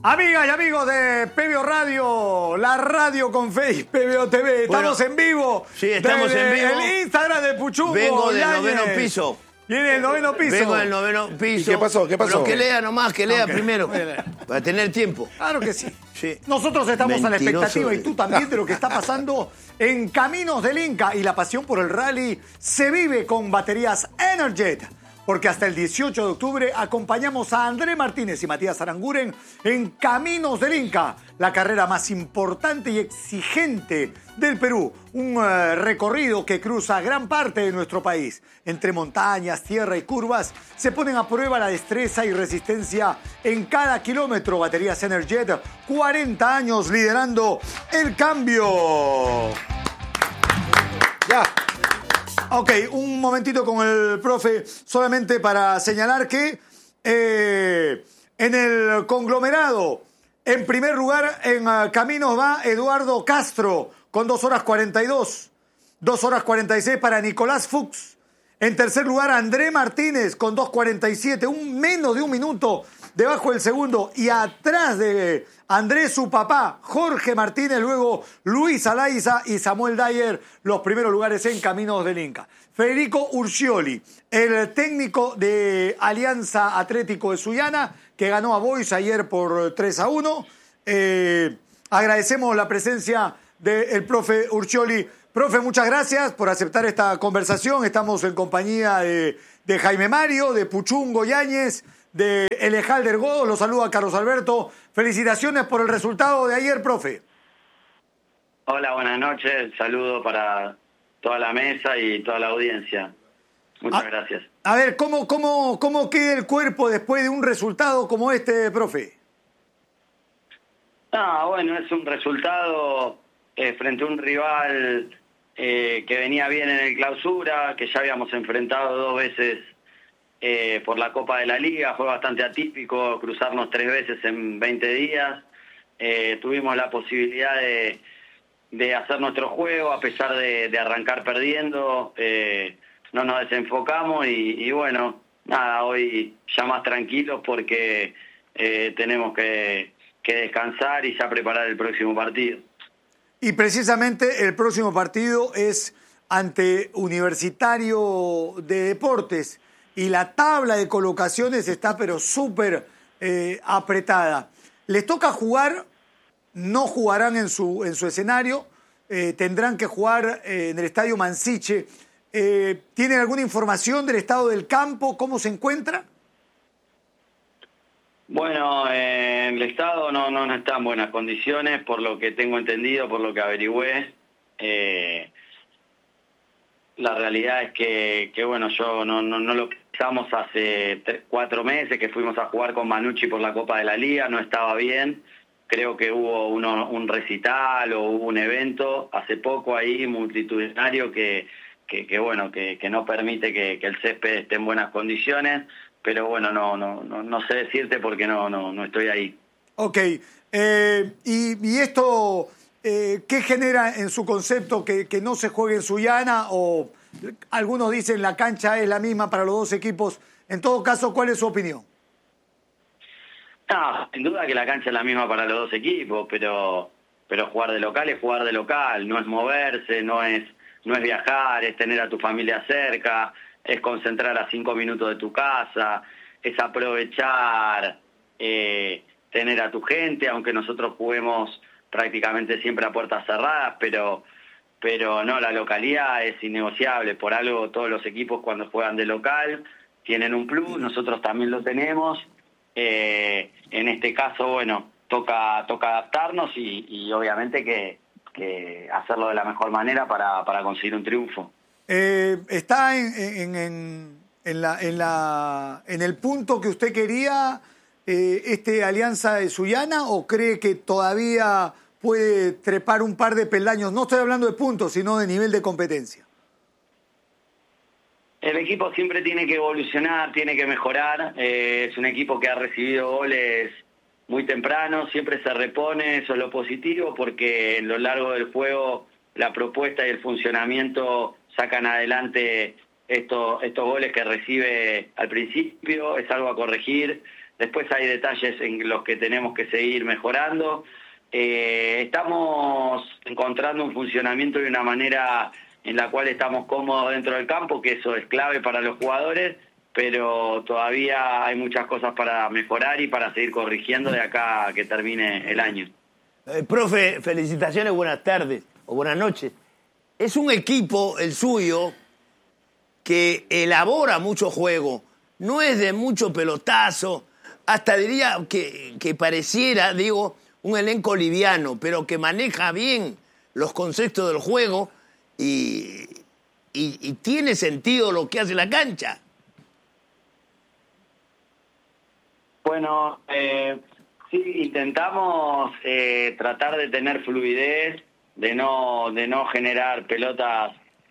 Amigas y amigos de PBO Radio, la radio con fe y PBO TV, estamos en vivo. Sí, estamos en vivo. El Instagram de Puchungo. Vengo del Yáñez. noveno piso. Viene el noveno piso. Vengo del noveno piso. ¿Y qué pasó? ¿Qué pasó? Pero que lea nomás, que lea primero. Muy bien. Para tener tiempo. Claro que sí. Sí. Nosotros estamos a la Mentiroso. expectativa y tú también de lo que está pasando en Caminos del Inca. Y la pasión por el rally se vive con baterías Energet. Porque hasta el 18 de octubre acompañamos a André Martínez y Matías Aranguren en Caminos del Inca, la carrera más importante y exigente del Perú. Un recorrido que cruza gran parte de nuestro país. Entre montañas, tierra y curvas se ponen a prueba la destreza y resistencia en cada kilómetro. Baterías Energet, 40 años liderando el cambio. Ya. Ok, un momentito con el profe, solamente para señalar que en el conglomerado, en primer lugar, en Caminos va Eduardo Castro con 2 horas 42, 2 horas 46 para Nicolás Fuchs. En tercer lugar, André Martínez con 2.47, menos de un minuto debajo del segundo. Y atrás de Andrés, su papá, Jorge Martínez, luego Luis Alaiza y Samuel Dyer, los primeros lugares en Caminos del Inca. Federico Urcioli, el técnico de Alianza Atlético de Sullana, que ganó a Boys ayer por 3-1. Agradecemos la presencia del profe Urcioli. Profe, muchas gracias por aceptar esta conversación. Estamos en compañía de Jaime Mario, de Puchungo Yáñez, de Elejalder Godos. Los saluda Carlos Alberto. Felicitaciones por el resultado de ayer, profe. Hola, buenas noches. Saludo para toda la mesa y toda la audiencia. Muchas gracias. A ver, ¿cómo queda el cuerpo después de un resultado como este, profe? Bueno, es un resultado frente a un rival que venía bien en el clausura, que ya habíamos enfrentado 2 veces por la Copa de la Liga. Fue bastante atípico cruzarnos 3 veces en 20 días. Tuvimos la posibilidad de hacer nuestro juego a pesar de arrancar perdiendo. No nos desenfocamos y bueno, nada, hoy ya más tranquilos porque tenemos que descansar y ya preparar el próximo partido. Y precisamente el próximo partido es ante Universitario de Deportes y la tabla de colocaciones está pero súper apretada. Les toca jugar, no jugarán en su escenario, tendrán que jugar en el Estadio Mansiche. ¿Tienen alguna información del estado del campo? ¿Cómo se encuentra? Bueno, el estado no está en buenas condiciones, por lo que tengo entendido, por lo que averigüé. La realidad es que bueno, yo no lo pensamos hace 4 meses, que fuimos a jugar con Manucci por la Copa de la Liga, no estaba bien. Creo que hubo un recital o hubo un evento hace poco ahí multitudinario que bueno, que no permite que el césped esté en buenas condiciones. Pero bueno, no sé decirte porque no estoy ahí. Ok. ¿Y esto qué genera en su concepto que no se juegue en Sullana? O algunos dicen la cancha es la misma para los 2 equipos. En todo caso, ¿cuál es su opinión? No, sin duda que la cancha es la misma para los 2 equipos, pero jugar de local es jugar de local. No es moverse, no es viajar, es tener a tu familia cerca, es concentrar a 5 minutos de tu casa, es aprovechar, tener a tu gente, aunque nosotros juguemos prácticamente siempre a puertas cerradas, pero no, la localidad es innegociable. Por algo todos los equipos cuando juegan de local tienen un plus, nosotros también lo tenemos. En este caso, bueno, toca adaptarnos y obviamente que hacerlo de la mejor manera para conseguir un triunfo. ¿Está en el punto que usted quería Alianza de Sullana o cree que todavía puede trepar un par de peldaños? No estoy hablando de puntos, sino de nivel de competencia. El equipo siempre tiene que evolucionar, tiene que mejorar. Es un equipo que ha recibido goles muy temprano, siempre se repone, eso es lo positivo, porque en lo largo del juego la propuesta y el funcionamiento sacan adelante estos goles que recibe al principio. Es algo a corregir. Después hay detalles en los que tenemos que seguir mejorando. Estamos encontrando un funcionamiento y una manera en la cual estamos cómodos dentro del campo, que eso es clave para los jugadores, pero todavía hay muchas cosas para mejorar y para seguir corrigiendo de acá a que termine el año. Profe, felicitaciones, buenas tardes o buenas noches. Es un equipo, el suyo, que elabora mucho juego, no es de mucho pelotazo, hasta diría que pareciera, un elenco liviano, pero que maneja bien los conceptos del juego y tiene sentido lo que hace la cancha. Bueno, sí, intentamos tratar de tener fluidez, de no generar pelotas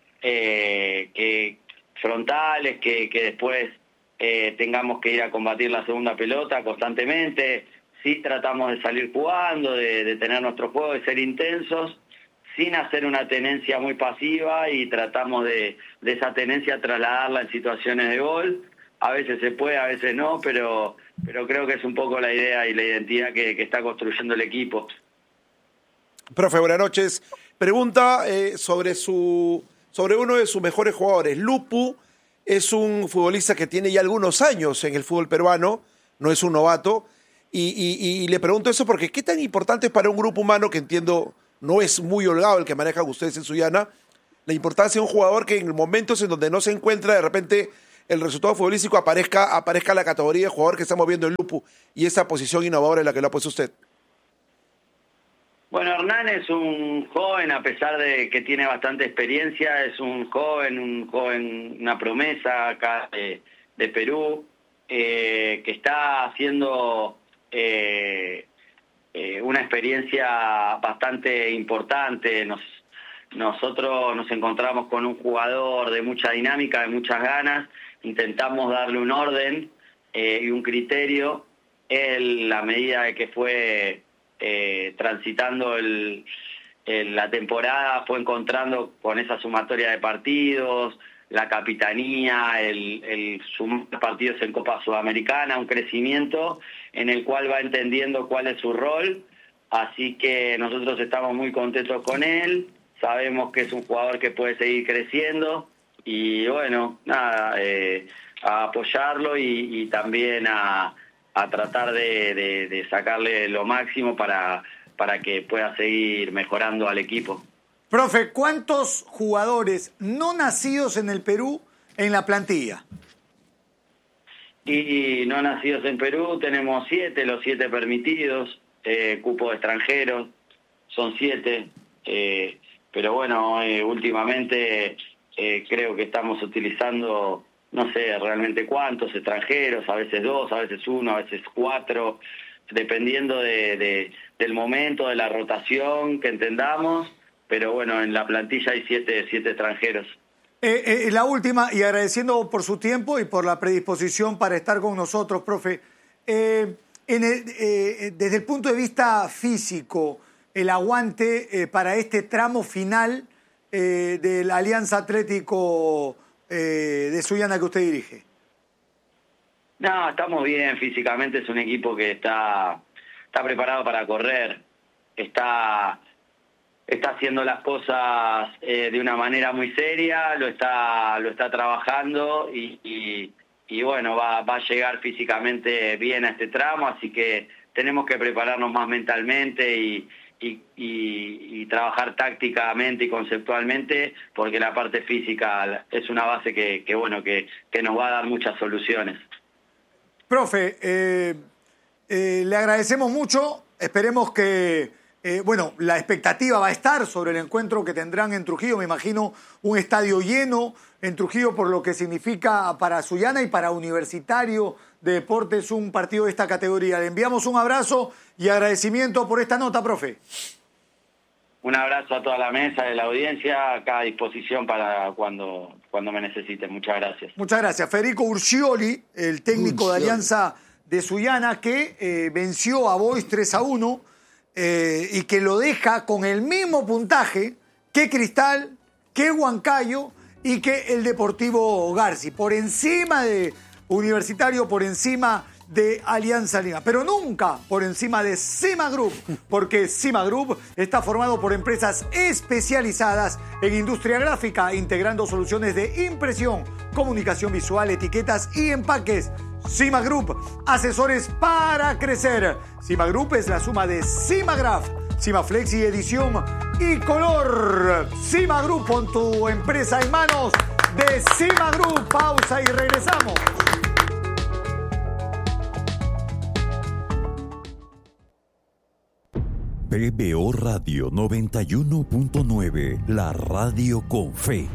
frontales, que después tengamos que ir a combatir la segunda pelota constantemente. Sí tratamos de salir jugando, de tener nuestro juego, de ser intensos, sin hacer una tenencia muy pasiva, y tratamos de esa tenencia trasladarla en situaciones de gol. A veces se puede, a veces no, pero creo que es un poco la idea y la identidad que está construyendo el equipo. Profe, buenas noches. Pregunta sobre uno de sus mejores jugadores. Lupu es un futbolista que tiene ya algunos años en el fútbol peruano, no es un novato, y le pregunto eso porque ¿qué tan importante es para un grupo humano, que entiendo no es muy holgado el que manejan ustedes en Sullana, la importancia de un jugador que en momentos en donde no se encuentra, de repente el resultado futbolístico aparezca la categoría de jugador que estamos viendo en Lupu y esa posición innovadora en la que lo ha puesto usted? Bueno, Hernán es un joven, a pesar de que tiene bastante experiencia, es un joven, una promesa acá de Perú, que está haciendo una experiencia bastante importante. Nosotros nos encontramos con un jugador de mucha dinámica, de muchas ganas, intentamos darle un orden y un criterio. Él, a medida de que fue transitando la temporada, fue encontrando con esa sumatoria de partidos, la capitanía, el sumar partidos en Copa Sudamericana, un crecimiento en el cual va entendiendo cuál es su rol. Así que nosotros estamos muy contentos con él, sabemos que es un jugador que puede seguir creciendo y bueno, nada, a apoyarlo y también a tratar de sacarle lo máximo para que pueda seguir mejorando al equipo. Profe, ¿cuántos jugadores no nacidos en el Perú en la plantilla? Y no nacidos en Perú tenemos 7, los 7 permitidos, cupo de extranjeros, son 7, pero bueno, últimamente creo que estamos utilizando, no sé realmente cuántos extranjeros, a veces 2, a veces 1, a veces 4, dependiendo del momento, de la rotación que entendamos, pero bueno, en la plantilla hay 7 extranjeros. La última, y agradeciendo por su tiempo y por la predisposición para estar con nosotros, profe, desde el punto de vista físico, el aguante para este tramo final de la Alianza Atlético de Sullana que usted dirige. No, estamos bien físicamente, es un equipo que está preparado para correr, está haciendo las cosas de una manera muy seria, lo está trabajando y bueno, va a llegar físicamente bien a este tramo, así que tenemos que prepararnos más mentalmente y trabajar tácticamente y conceptualmente, porque la parte física es una base que nos va a dar muchas soluciones. Profe, le agradecemos mucho, esperemos que la expectativa va a estar sobre el encuentro que tendrán en Trujillo. Me imagino un estadio lleno en Trujillo por lo que significa para Sullana y para Universitario de Deportes un partido de esta categoría. Le enviamos un abrazo y agradecimiento por esta nota, profe. Un abrazo a toda la mesa de la audiencia, acá a disposición para cuando me necesiten. Muchas gracias. Muchas gracias. Federico Urcioli, el técnico de Alianza de Sullana, que venció a Boys 3-1. Y que lo deja con el mismo puntaje que Cristal, que Huancayo y que el Deportivo Garci. Por encima de Universitario, por encima de Alianza Lima, pero nunca por encima de Cima Group, porque Cima Group está formado por empresas especializadas en industria gráfica, integrando soluciones de impresión, comunicación visual, etiquetas y empaques. Cima Group, asesores para crecer. Cima Group es la suma de Cimagraph, Cimaflex y edición y color. Cima Group, pon tu empresa en manos de Cima Group. Pausa y regresamos. PBO Radio 91.9, la radio con fe.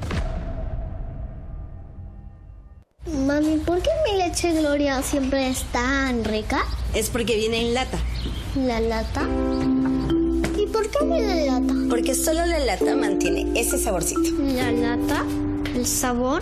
Mami, ¿por qué mi leche Gloria siempre es tan rica? Es porque viene en lata. ¿La lata? ¿Y por qué viene en lata? Porque solo la lata mantiene ese saborcito. ¿La lata? ¿El sabor?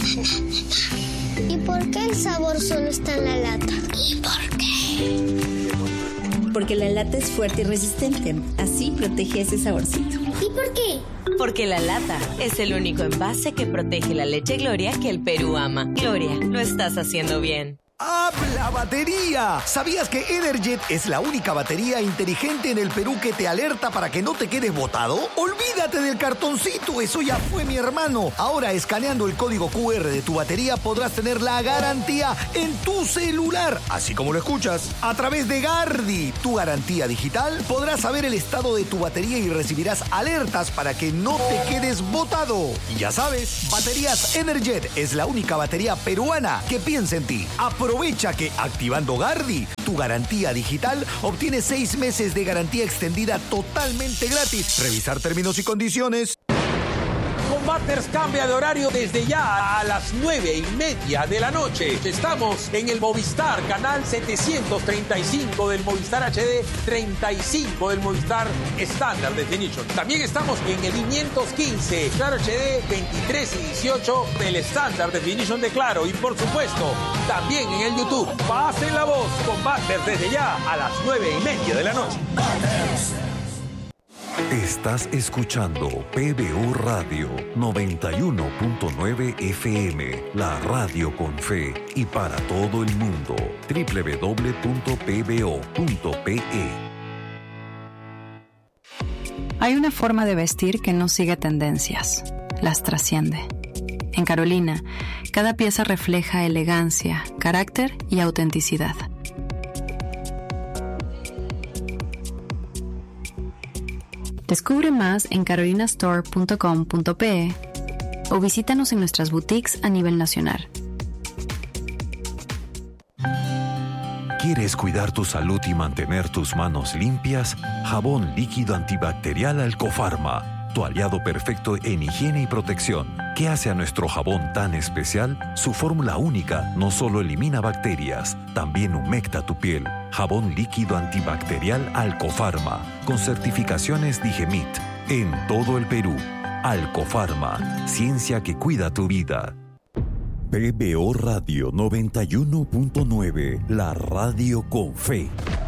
¿Y por qué el sabor solo está en la lata? ¿Y por qué? Porque la lata es fuerte y resistente. Así protege ese saborcito. ¿Y por qué? Porque la lata es el único envase que protege la leche Gloria que el Perú ama. Gloria, lo estás haciendo bien. ¡Habla batería! ¿Sabías que Energet es la única batería inteligente en el Perú que te alerta para que no te quedes botado? ¡Olvídate del cartoncito! Eso ya fue, mi hermano. Ahora, escaneando el código QR de tu batería, podrás tener la garantía en tu celular. Así como lo escuchas. A través de Gardi, tu garantía digital, podrás saber el estado de tu batería y recibirás alertas para que no te quedes botado. Y ya sabes, Baterías Energet es la única batería peruana que piensa en ti. Aprovecha que activando Gardi, tu garantía digital, obtienes 6 meses de garantía extendida totalmente gratis. Revisar términos y condiciones. Combaters cambia de horario desde ya a las 9:30 de la noche. Estamos en el Movistar, canal 735 del Movistar HD, 35 del Movistar Standard Definition. También estamos en el 515, Claro HD, 23 y 18 del Standard Definition de Claro. Y por supuesto, también en el YouTube. Pasen la voz, Combaters desde ya a las 9:30 de la noche. Estás escuchando PBO Radio 91.9 FM, la radio con fe y para todo el mundo. www.pbo.pe. Hay una forma de vestir que no sigue tendencias, las trasciende. En Carolina, cada pieza refleja elegancia, carácter y autenticidad. Descubre más en carolinastore.com.pe o visítanos en nuestras boutiques a nivel nacional. ¿Quieres cuidar tu salud y mantener tus manos limpias? Jabón líquido antibacterial Alcofarma, tu aliado perfecto en higiene y protección. ¿Qué hace a nuestro jabón tan especial? Su fórmula única no solo elimina bacterias, también humecta tu piel. Jabón líquido antibacterial Alcofarma, con certificaciones Digemit, en todo el Perú. Alcofarma, ciencia que cuida tu vida. PBO Radio 91.9, la radio con fe.